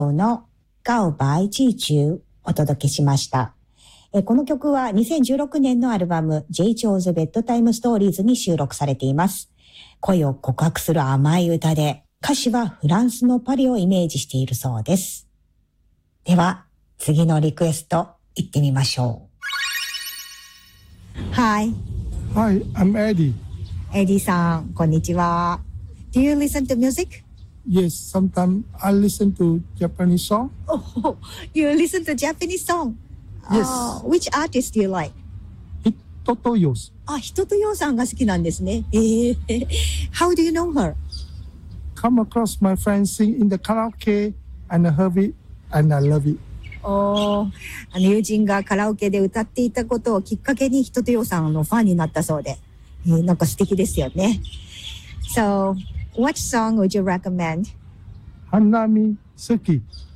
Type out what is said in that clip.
の告白之中お届けしました。この曲は2016年のアルバム J. Chou's Bedtime Stories に収録されています。恋を告白する甘い歌で、歌詞はフランスのパリをイメージしているそうです。では、次のリクエスト行ってみましょう。Hi. Hi, I'm Eddie. Eddie さん、こんにちは。Do you listen to music? Yes, sometimes I listen to Japanese song. Oh, you listen to Japanese song? Yes. Which artist do you like? Hitoto Yos. ヒトトヨーさんが好きなんですね。How do you know her? Come across my friend sing in the karaoke and I heard it and I love it. 友人がカラオケで歌っていたことをきっかけにヒトトヨーさんのファンになったそうで、なんか素敵ですよね。So, what song would you recommend? Hanami Suki.